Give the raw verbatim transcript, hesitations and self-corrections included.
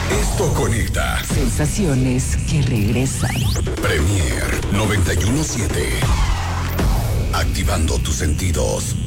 Esto conecta. Sensaciones que regresan. Premier noventa y uno punto siete. Activando tus sentidos.